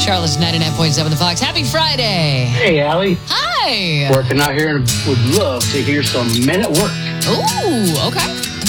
Charlotte's 99.7 The Fox. Happy Friday. Hey, Allie. Hi. Working out here and would love to hear some Men at Work. Ooh, okay.